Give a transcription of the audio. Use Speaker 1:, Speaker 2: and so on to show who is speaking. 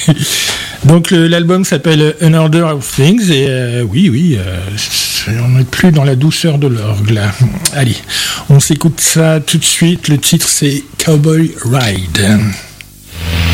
Speaker 1: Donc l'album s'appelle An Order of Things et on n'est plus dans la douceur de l'orgue là. Allez, on s'écoute ça tout de suite. Le titre c'est Cowboy Ride.